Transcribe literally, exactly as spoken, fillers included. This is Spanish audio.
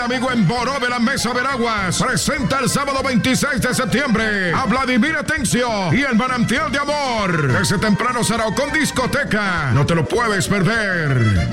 amigo en Boró de la Mesa Veraguas presenta el sábado veintiséis de septiembre a Vladimir Atencio y el Manantial de Amor. Desde temprano será con discoteca. No te lo puedes perder.